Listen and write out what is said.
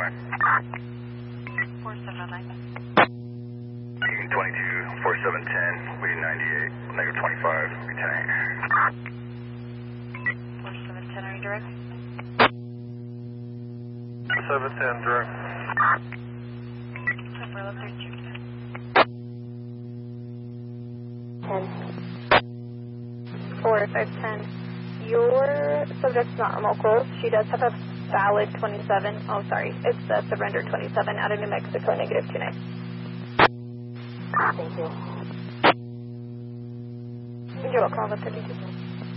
North. 4709. 22, 4710, lead 98, negative 25, returning. 4710, are you direct? 710, direct. Umbrella 32. 4510. Your subject's not local. She does have a valid 27. Oh, sorry. It's the surrender 27 out of New Mexico, negative 29. Thank you. You're welcome. Have a 32.